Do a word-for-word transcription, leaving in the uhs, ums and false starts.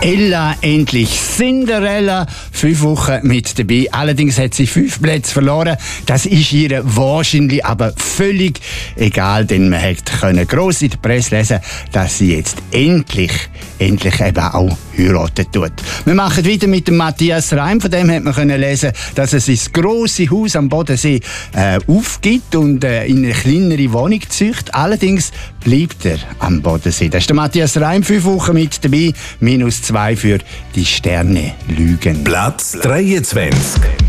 Ella endlich Cinderella, fünf Wochen mit dabei. Allerdings hat sie fünf Plätze verloren. Das ist ihr wahrscheinlich aber völlig egal, denn man konnte gross in der Presse lesen, dass sie jetzt endlich, endlich eben auch heiraten tut. Wir machen weiter mit dem Matthias Reim. Von dem hat man können lesen, dass er sein grosses Haus am Bodensee äh, aufgibt und äh, in eine kleinere Wohnung zieht. Allerdings bleibt er am Bodensee. Das ist der Matthias Reim, fünf Wochen mit dabei, minus zwei für die Sterne lügen. Platz dreiundzwanzig.